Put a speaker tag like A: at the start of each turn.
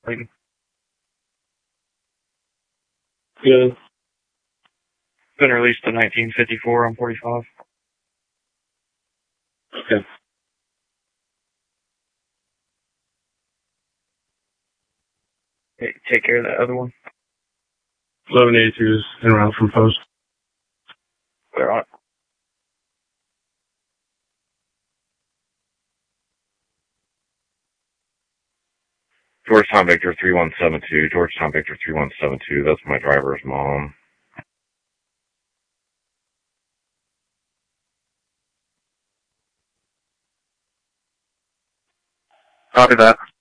A: Clayton.
B: Good.
A: Been released in 1954 on 45.
B: Okay.
A: Hey, take care of that other one.
B: 1182 is en route from post.
A: Clear on it.
C: Georgetown Victor 3172, Georgetown Victor 3172, that's my driver's mom.
A: Copy that.